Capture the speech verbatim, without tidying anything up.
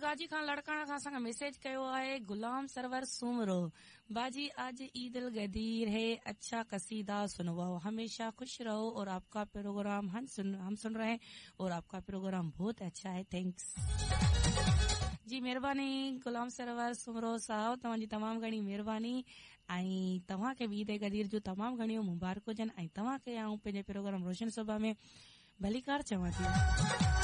काजी खान लड़काणा खां असांखे मैसेज कयो आहे गुलाम सरवर सुमरो बाजी आज ईद उल गदीर है अच्छा कसीदा सुनवाओ हमेशा खुश रहो और आपका प्रोग्राम हम सुन हम सुन रहे हैं और आपका प्रोग्राम बहुत अच्छा है थैंक्स जी महिरबानी गुलाम सरवर सुमरो साहब तव्हांजी तमामु घणी महिरबानी ऐं तव्हांखे बि ईद गदीर जो तमामु घणियूं मुबारक हुजनि ऐं तव्हांखे आऊं पंहिंजे प्रोग्राम रोशन सभा में भलीकार चवां थी